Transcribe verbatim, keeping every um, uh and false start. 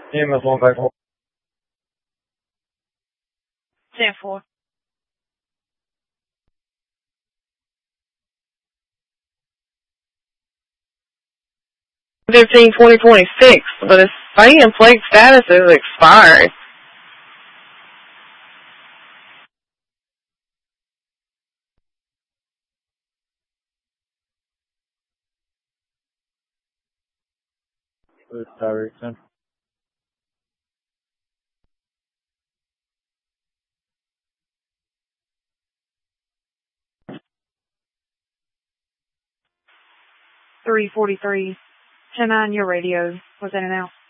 E M S one five four. ten four. fifteen twenty twenty-six, but it's saying plate status is expired. This direction. three forty-three. ten nine, your radio was in and out.